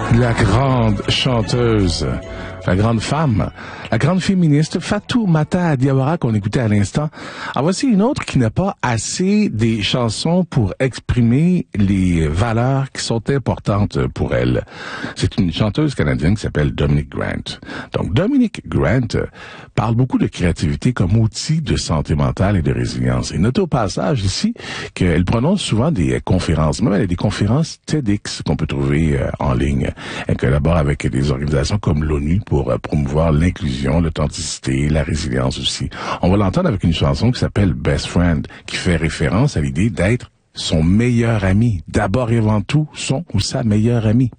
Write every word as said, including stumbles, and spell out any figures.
La grande chanteuse, la grande femme, la grande féministe Fatoumata Diawara qu'on écoutait à l'instant. Ah, voici une autre qui n'a pas assez des chansons pour exprimer les valeurs qui sont importantes pour elle. C'est une chanteuse canadienne qui s'appelle Dominique Grant. Donc, Dominique Grant parle beaucoup de créativité comme outil de santé mentale et de résilience. Et notez au passage ici qu'elle prononce souvent des conférences, même elle a des conférences TEDx qu'on peut trouver euh, en ligne. Elle collabore avec des organisations comme l'ONU pour euh, promouvoir l'inclusion, l'authenticité, la résilience aussi. On va l'entendre avec une chanson qui s'appelle Best Friend, qui fait référence à l'idée d'être son meilleur ami. D'abord et avant tout, son ou sa meilleure amie.